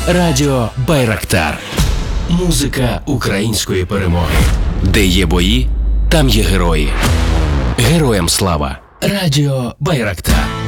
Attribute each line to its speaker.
Speaker 1: Радіо Байрактар. Музика української перемоги. Де є бої, там є герої. Героям слава. Радіо Байрактар.